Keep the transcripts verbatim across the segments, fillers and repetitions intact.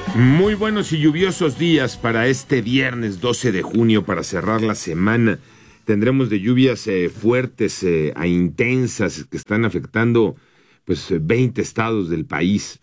Muy buenos y lluviosos días para este viernes doce de junio, para cerrar la semana. Tendremos de lluvias eh, fuertes eh, a intensas que están afectando pues veinte estados del país.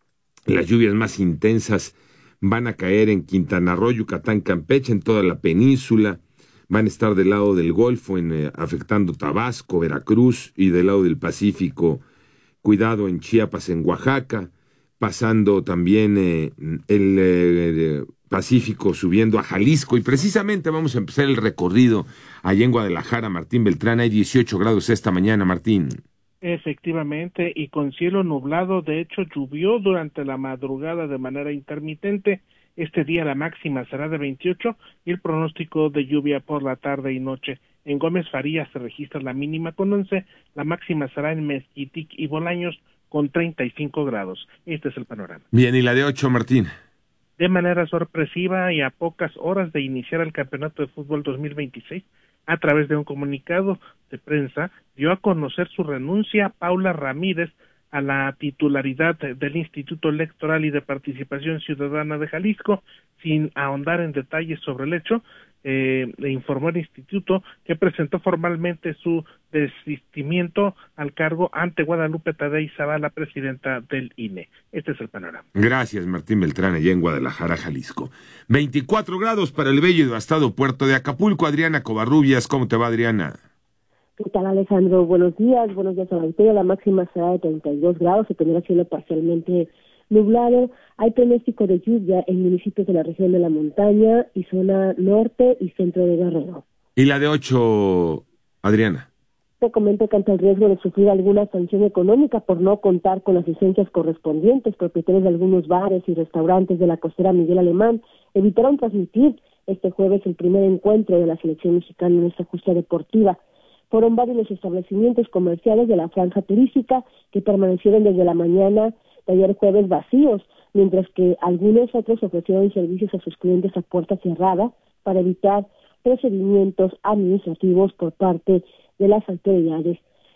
Las lluvias más intensas van a caer en Quintana Roo, Yucatán, Campeche, en toda la península. Van a estar del lado del Golfo, en, eh, afectando Tabasco, Veracruz, y del lado del Pacífico, cuidado en Chiapas, en Oaxaca, pasando también eh, el eh, Pacífico, subiendo a Jalisco, y precisamente vamos a empezar el recorrido allá en Guadalajara. Martín Beltrán, hay dieciocho grados esta mañana, Martín. Efectivamente, y con cielo nublado. De hecho, llovió durante la madrugada de manera intermitente. Este día la máxima será de veintiocho y el pronóstico de lluvia por la tarde y noche. En Gómez Farías se registra la mínima con once, la máxima será en Mezquitic y Bolaños con treinta y cinco grados. Este es el panorama. Bien, ¿y la de ocho, Martín? De manera sorpresiva y a pocas horas de iniciar el Campeonato de Fútbol dos mil veintiséis, a través de un comunicado de prensa, dio a conocer su renuncia Paula Ramírez a la titularidad del Instituto Electoral y de Participación Ciudadana de Jalisco. Sin ahondar en detalles sobre el hecho, eh, le informó el instituto que presentó formalmente su desistimiento al cargo ante Guadalupe Tadei Zavala, presidenta del I N E. Este es el panorama. Gracias, Martín Beltrán, allá en Guadalajara, Jalisco. veinticuatro grados para el bello y devastado puerto de Acapulco. Adriana Covarrubias, ¿cómo te va, Adriana? ¿Qué tal, Alejandro? Buenos días, buenos días a la auditoría. La máxima será de treinta y dos grados, se tendrá cielo parcialmente nublado. Hay pronóstico de lluvia en municipios de la región de la montaña y zona norte y centro de Guerrero. ¿Y la de ocho, Adriana? Te comento que ante el riesgo de sufrir alguna sanción económica por no contar con las licencias correspondientes, propietarios de algunos bares y restaurantes de la costera Miguel Alemán evitaron transmitir este jueves el primer encuentro de la selección mexicana en esta justa deportiva. Fueron varios los establecimientos comerciales de la franja turística que permanecieron desde la mañana de ayer jueves vacíos, mientras que algunos otros ofrecieron servicios a sus clientes a puerta cerrada para evitar procedimientos administrativos por parte de las autoridades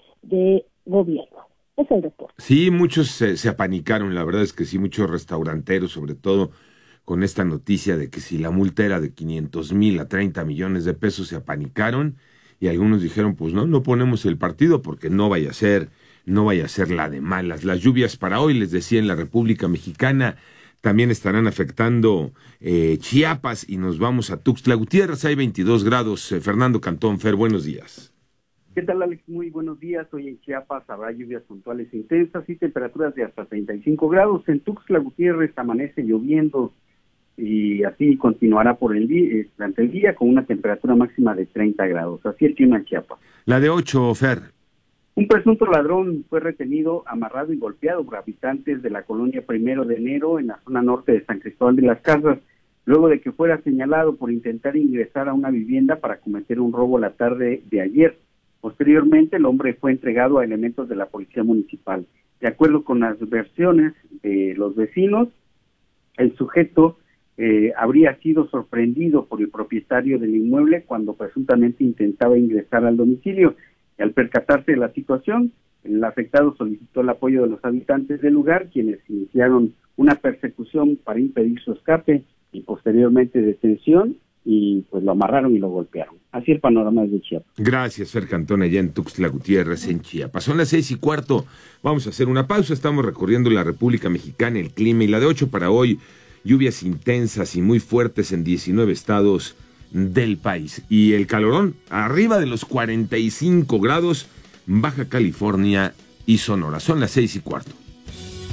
de gobierno. Es el reporte. Sí, muchos se, se apanicaron, la verdad es que sí, muchos restauranteros, sobre todo con esta noticia de que si la multa era de quinientos mil a treinta millones de pesos, se apanicaron. Y algunos dijeron, pues no, no ponemos el partido porque no vaya a ser, no vaya a ser la de malas. Las lluvias para hoy, les decía, en la República Mexicana también estarán afectando eh, Chiapas, y nos vamos a Tuxtla Gutiérrez, hay veintidós grados. Eh, Fernando Cantón, Fer, buenos días. ¿Qué tal, Alex? Muy buenos días. Hoy en Chiapas habrá lluvias puntuales intensas y temperaturas de hasta treinta y cinco grados. En Tuxtla Gutiérrez amanece lloviendo, y así continuará por el día, durante el día, con una temperatura máxima de treinta grados. Así el clima en Chiapas. La de ocho, Fer. Un presunto ladrón fue retenido, amarrado y golpeado por habitantes de la colonia Primero de Enero, en la zona norte de San Cristóbal de las Casas, luego de que fuera señalado por intentar ingresar a una vivienda para cometer un robo la tarde de ayer. Posteriormente, el hombre fue entregado a elementos de la policía municipal. De acuerdo con las versiones de los vecinos, el sujeto Eh, habría sido sorprendido por el propietario del inmueble cuando presuntamente intentaba ingresar al domicilio, y al percatarse de la situación, el afectado solicitó el apoyo de los habitantes del lugar, quienes iniciaron una persecución para impedir su escape y posteriormente detención, y pues lo amarraron y lo golpearon. Así el panorama de Chiapas. Gracias, Fer Cantón, allá en Tuxtla Gutiérrez, en Chiapas. Son las seis y cuarto, vamos a hacer una pausa, estamos recorriendo la República Mexicana, el clima, y la de ocho para hoy: lluvias intensas y muy fuertes en diecinueve estados del país. Y el calorón, arriba de los cuarenta y cinco grados, Baja California y Sonora. Son las seis y cuarto.